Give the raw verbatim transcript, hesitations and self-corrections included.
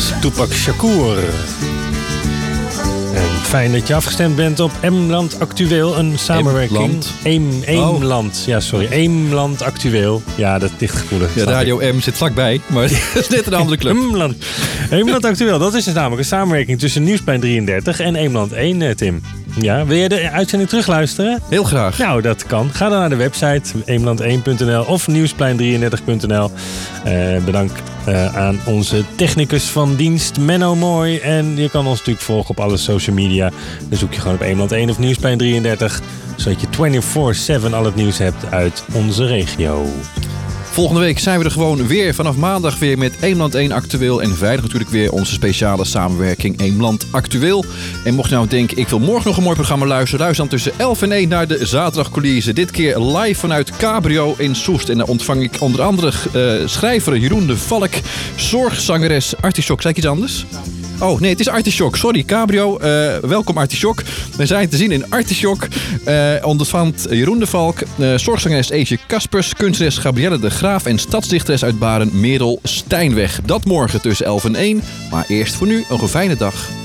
was Tupac Shakur. En fijn dat je afgestemd bent op Eemland Actueel, een samenwerking. Eem, Eemland, oh. ja sorry, Eemland Actueel. Ja, dat is dichtgevoelig. Ja, Radio M zit vlakbij, maar dat is net een andere club. Eemland, Eemland Actueel, dat is dus namelijk een samenwerking tussen Nieuwsplein drieëndertig en Eemland één, Tim. Ja, wil je de uitzending terugluisteren? Heel graag. Nou, dat kan. Ga dan naar de website eemland één punt n l of nieuwsplein drieëndertig punt n l. Uh, bedankt uh, aan onze technicus van dienst, Menno Mooi. En je kan ons natuurlijk volgen op alle social media. Dan zoek je gewoon op Eemland één of Nieuwsplein drieëndertig. Zodat je vierentwintig zeven al het nieuws hebt uit onze regio. Volgende week zijn we er gewoon weer vanaf maandag weer met Eemland één Actueel. En vrijdag natuurlijk weer onze speciale samenwerking Eemland Actueel. En mocht je nou denken, ik wil morgen nog een mooi programma luisteren, luister dan tussen elf en één naar de zaterdagcoulisse. Dit keer live vanuit Cabrio in Soest. En dan ontvang ik onder andere uh, schrijver Jeroen de Valk, zorgzangeres Artichok. Zei ik iets anders? Oh, nee, het is Artichok. Sorry, Cabrio. Uh, welkom Artichok. We zijn te zien in Artichok. Uh, ondervangt Jeroen de Valk, uh, zorgzangeres Eesje Kaspers, kunstenares Gabrielle de Graaf en stadsdichteres uit Baren Merel Stijnweg. Dat morgen tussen elf en één. Maar eerst voor nu nog een fijne dag.